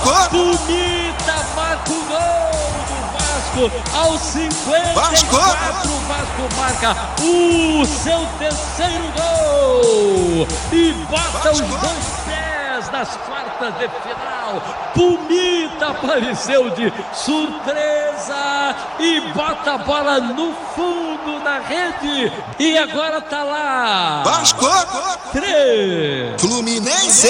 Bonita, marca o gol do Vasco aos 54. O Vasco marca o seu terceiro gol e bota os dois pés nas quartas de final. Bonita apareceu de surpresa e bota a bola no fundo da rede e agora tá lá. Vasco 3, Fluminense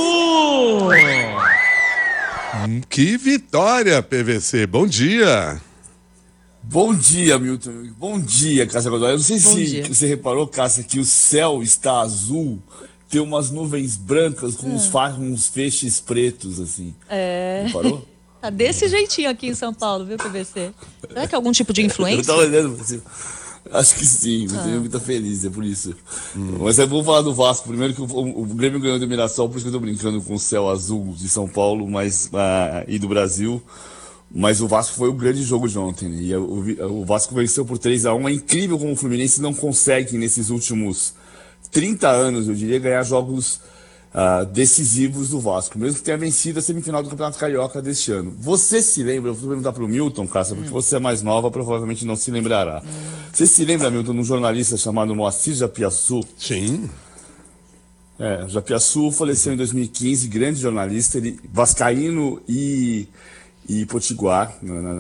1. Que vitória, PVC. Bom dia. Bom dia, Milton. Bom dia, Cássia Godoy. Eu não sei se você reparou, Cássia, que o céu está azul, tem umas nuvens brancas com uns feixes pretos, assim. Reparou? Tá desse jeitinho aqui em São Paulo, viu, PVC? Será que é algum tipo de influência? Eu tava olhando assim. Acho que sim, eu tenho muita feliz, é por isso. Mas vamos falar do Vasco. Primeiro que o Grêmio ganhou do Mirassol, por isso que eu tô brincando com o céu azul de São Paulo e do Brasil. Mas o Vasco foi o grande jogo de ontem, né? E o Vasco venceu por 3-1. É incrível como o Fluminense não consegue, nesses últimos 30 anos, eu diria, ganhar jogos decisivos do Vasco, mesmo que tenha vencido a semifinal do Campeonato Carioca deste ano. Você se lembra, eu vou perguntar para o Milton, Cássia, porque você é mais nova, provavelmente não se lembrará. Você se lembra, Milton, de um jornalista chamado Moacir Japiaçu? Sim. Japiaçu faleceu em 2015, grande jornalista, ele vascaíno e potiguar,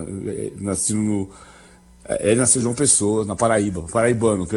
ele nasceu em João Pessoa, na Paraíba, paraibano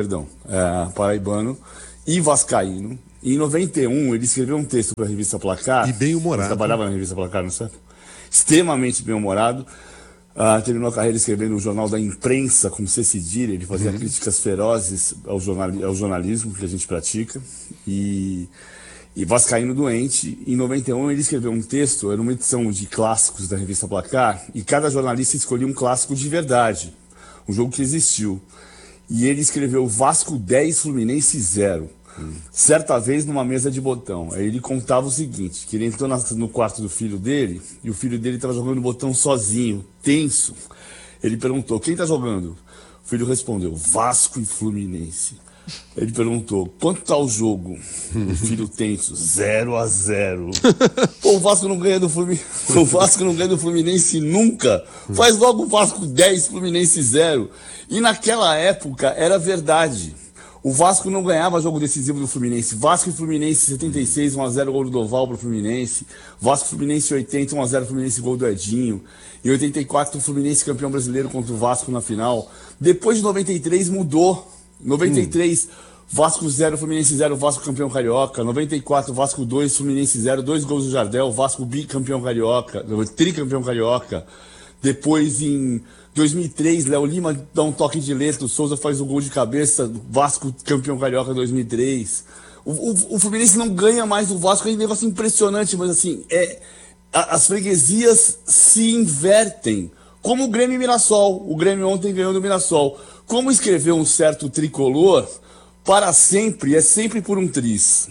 e vascaíno. Em 91, ele escreveu um texto para a revista Placar. E bem-humorado. Ele trabalhava na revista Placar, não sabe? Extremamente bem-humorado. Terminou a carreira escrevendo no Jornal da Imprensa, como você se diria. Ele fazia críticas ferozes ao jornalismo que a gente pratica. E vascaíno doente. Em 91, ele escreveu um texto, era uma edição de clássicos da revista Placar, e cada jornalista escolhia um clássico de verdade, um jogo que existiu. E ele escreveu Vasco 10, Fluminense 0. Certa vez numa mesa de botão. Aí ele contava o seguinte, que ele entrou no quarto do filho dele, e o filho dele estava jogando botão sozinho, tenso. Ele perguntou, quem está jogando? O filho respondeu, Vasco e Fluminense. Ele perguntou, quanto tá o jogo? O filho tenso, 0-0. Pô, o Vasco não ganha do Fluminense nunca. Faz logo o Vasco 10, Fluminense 0. E naquela época era verdade. O Vasco não ganhava jogo decisivo do Fluminense. Vasco e Fluminense 76, 1-0 gol do Doval pro Fluminense. Vasco e Fluminense 80, 1-0 Fluminense gol do Edinho. Em 84 o Fluminense campeão brasileiro contra o Vasco na final. Depois de 93 mudou. 93 Vasco 0, Fluminense 0, Vasco campeão carioca. 94 Vasco 2, Fluminense 0, 2 gols do Jardel, Vasco bicampeão carioca, tricampeão carioca. Depois em 2003, Léo Lima dá um toque de letra, o Souza faz o gol de cabeça, Vasco campeão carioca 2003. O Fluminense não ganha mais do Vasco, é um negócio impressionante, mas assim, as freguesias se invertem. Como o Grêmio e Mirassol. O Grêmio ontem ganhou do Mirassol. Como escreveu um certo tricolor, para sempre é sempre por um triz.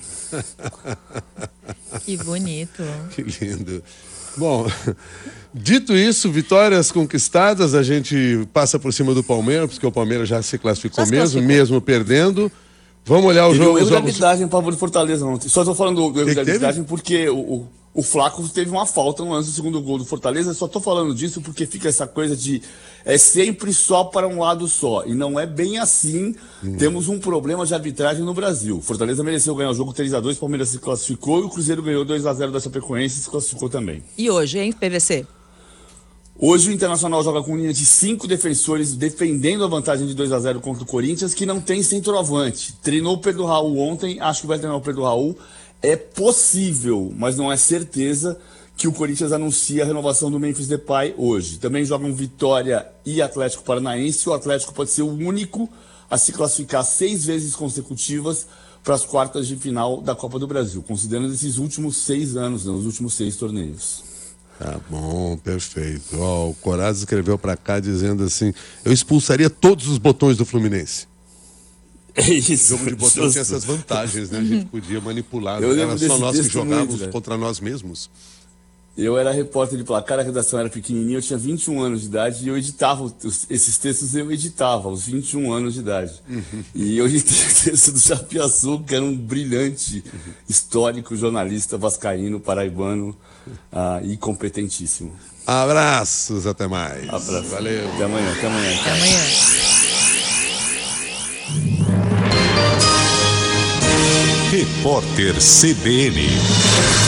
Que bonito. Que lindo. Bom, dito isso, vitórias conquistadas, a gente passa por cima do Palmeiras, porque o Palmeiras já se classificou mesmo perdendo. Vamos olhar o jogo. Eu de arbitragem em favor do Fortaleza ontem. Só estou falando do erro de arbitragem porque o Flaco teve uma falta no lance do segundo gol do Fortaleza. Só estou falando disso porque fica essa coisa de é sempre só para um lado só. E não é bem assim. Temos um problema de arbitragem no Brasil. Fortaleza mereceu ganhar o jogo 3-2, o Palmeiras se classificou e o Cruzeiro ganhou 2-0 da Chapecoense e se classificou também. E hoje, hein, PVC? Hoje o Internacional joga com linha de 5 defensores defendendo a vantagem de 2-0 contra o Corinthians, que não tem centroavante. Treinou o Pedro Raul ontem, acho que vai treinar o Pedro Raul. É possível, mas não é certeza, que o Corinthians anuncia a renovação do Memphis Depay hoje. Também jogam Vitória e Atlético Paranaense. O Atlético pode ser o único a se classificar 6 vezes consecutivas para as quartas de final da Copa do Brasil, considerando esses últimos 6 anos, né, os últimos 6 torneios. Tá bom, perfeito. O Corazza escreveu para cá dizendo assim, eu expulsaria todos os botões do Fluminense. É isso. O jogo de botão tinha essas vantagens, né? A gente podia manipular. Era só nós que jogávamos contra nós mesmos. Eu era repórter de placar, a redação era pequenininha, eu tinha 21 anos de idade e eu editava esses textos, aos 21 anos de idade. E eu editei o texto do Chapiaçu, que era um brilhante histórico jornalista vascaíno, paraibano e competentíssimo. Abraços, até mais. Abraço. Valeu. Até amanhã. Até amanhã. Repórter CBN.